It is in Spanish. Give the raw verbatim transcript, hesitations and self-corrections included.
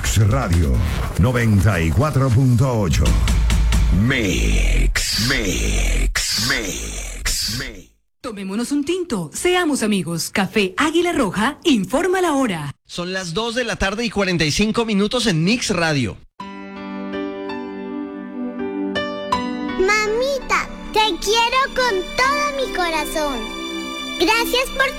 Mix Radio noventa y cuatro punto ocho. Mix, Mix, Mix, Mix. Tomémonos un tinto, seamos amigos. Café Águila Roja informa la hora. Son las dos de la tarde y cuarenta y cinco minutos en Mix Radio. Mamita, te quiero con todo mi corazón. Gracias por